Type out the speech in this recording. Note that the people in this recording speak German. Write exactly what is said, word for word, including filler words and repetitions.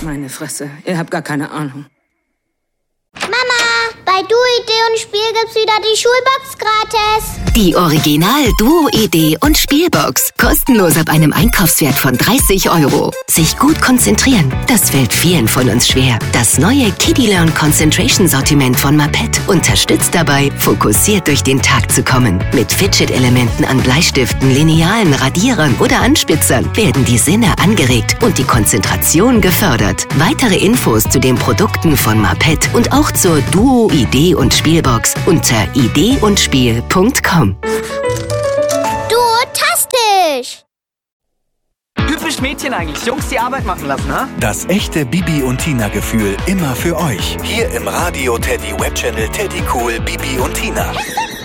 Meine Fresse, ihr habt gar keine Ahnung. Mama, bei Duo Idee und Spiel gibt's wieder die Schulbox gratis. Die Original Duo Idee und Spielbox. Kostenlos ab einem Einkaufswert von dreißig Euro. Sich gut konzentrieren, das fällt vielen von uns schwer. Das neue Kiddie Learn Concentration Sortiment von Mapet unterstützt dabei, fokussiert durch den Tag zu kommen. Mit Fidget-Elementen an Bleistiften, Linealen, Radierern oder Anspitzern werden die Sinne angeregt und die Konzentration gefördert. Weitere Infos zu den Produkten von Mapet und auch zur Duo Idee und Spielbox unter idee und spiel punkt com. Duotastisch! Typisch Mädchen eigentlich. Jungs die Arbeit machen lassen, ha? Das echte Bibi und Tina-Gefühl immer für euch. Hier im Radio Teddy Webchannel Teddy Cool Bibi und Tina.